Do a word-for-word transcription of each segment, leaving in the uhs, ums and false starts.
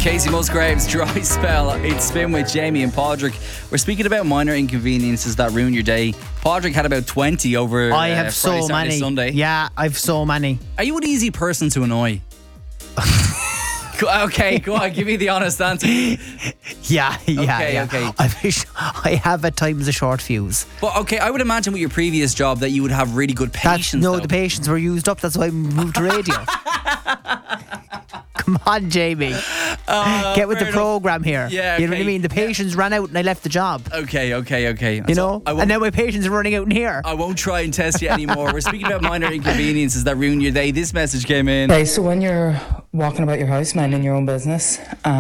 Casey Musgraves, Dry Spell. It's Spin with Jamie and Padraig. We're speaking about minor inconveniences that ruin your day. Padraig had about twenty over I uh, have Friday, so Saturday, many. Sunday. Yeah, I've so many. Are you an easy person to annoy? Okay, go on, give me the honest answer. Yeah, yeah, Okay, yeah. okay. I wish I have at times a short fuse. But okay, I would imagine with your previous job that you would have really good That's, patience. no, though. the patience were used up. That's why I moved to radio. Come on, Jamie. Uh, Get with the fair enough. program here. Yeah, You know what I okay. mean? The patience ran out and I left the job. Okay, okay, okay. You So know? I won't, And now my patience is running out in here. I won't try and test you anymore. We're speaking about minor inconveniences that ruin your day. This message came in. Okay, so when you're walking about your house, minding your own business,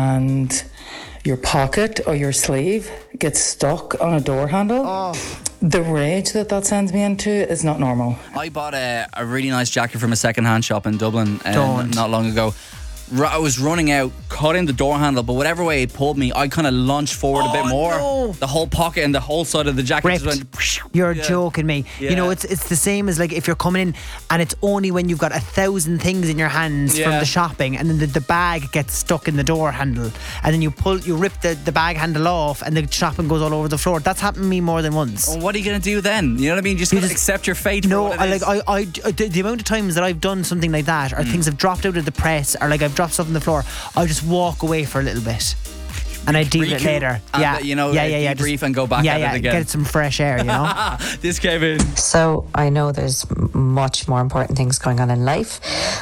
and your pocket or your sleeve gets stuck on a door handle, Oh. the rage that that sends me into is not normal. I bought a, a really nice jacket from a second-hand shop in Dublin uh, Don't. not long ago. R- I was running out, caught in the door handle, but whatever way it pulled me, I kind of launched forward a bit Oh, more. no. The whole pocket and the whole side of the jacket Ripped. just went. You're Yeah. joking me. You know, Yeah. it's it's the same as like if you're coming in and it's only when you've got a thousand things in your hands from Yeah. the shopping, and then the, the bag gets stuck in the door handle, and then you pull, you rip the, the bag handle off, and the shopping goes all over the floor. That's happened to me more than once. Well, what are you going to do then? You know what I mean? Just, You gotta just- accept your fate. For No, what it I like is. I, I the, the amount of times that I've done something like that, or Mm. things have dropped out of the press, or like I've dropped stuff on the floor, I just walk away for a little bit, and I deal with it Recoup later. and, Yeah, uh, you know, yeah, uh, yeah, yeah. debrief just- and go back yeah, at it yeah, again. Get some fresh air, you know. This came in. So I know there's m- much more important things going on in life,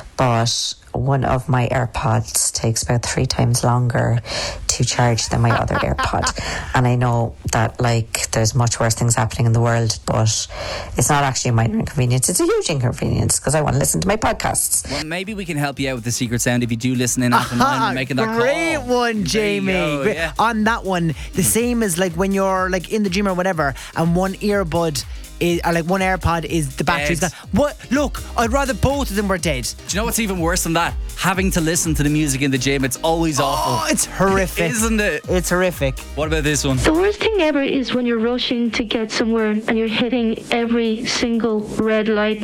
but one of my AirPods takes about three times longer to charge than my other AirPod. And I know that, like, there's much worse things happening in the world, but it's not actually a minor inconvenience. It's a huge inconvenience because I want to listen to my podcasts. Well, maybe we can help you out with the secret sound if you do listen in after nine and making that call. Great one, There you Jamie. go, Great- yeah. On that one, the same as like when you're like in the gym or whatever, and one earbud is, or like one AirPod is the battery's Dead. gone. What? Look, I'd rather both of them were dead. Do you know what's even worse than that? Having to listen to the music in the gym. It's always Oh, awful. it's horrific. Isn't it? It's horrific. What about this one? The worst thing ever is when you're rushing to get somewhere and you're hitting every single red light.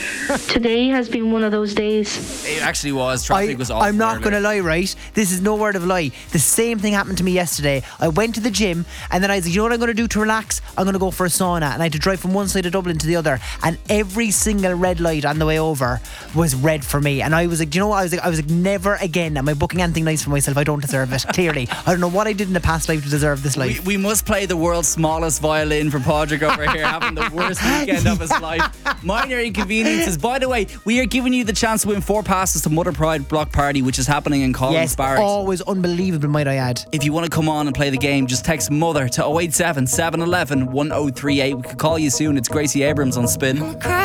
Today has been one of those days. It actually was. Traffic I, was awful. I'm not earlier. going to lie, right? This is no word of lie. The same thing happened to me yesterday. I went to the gym and then I was like, you know what I'm going to do to relax? I'm going to go for a sauna. And I had to drive from one side of Dublin to the other. And every single red light on the way over was red for me. And I was like, do you know what? I was like, I was like, never again am I booking anything nice for myself. I don't deserve it, clearly. I don't know what I did in the past life to deserve this We, life. we must play the world's smallest violin for Padraig over here, having the worst weekend of his life. Minor inconveniences. By the way, we are giving you the chance to win four passes to Mother Pride Block Party, which is happening in Collins Yes, Barracks. always unbelievable, might I add. If you want to come on and play the game, just text MOTHER to oh eight seven, seven one one, one oh three eight. We could call you soon. It's Gracie Abrams on Spin.